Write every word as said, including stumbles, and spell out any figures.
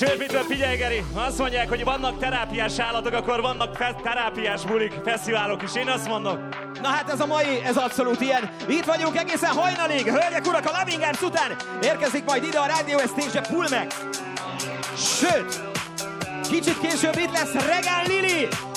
Sőt, mitől figyelj, Geri, azt mondják, hogy vannak terápiás állatok, akkor vannak fe- terápiás bulik, fesztiválok is. Én azt mondom. Na hát ez a mai, ez abszolút ilyen. Itt vagyunk egészen hajnalig. Hölgyek, urak, a Loving Arms után érkezik majd ide a Radio Stage-e Pulmex. Sőt, kicsit később itt lesz Regán Lili.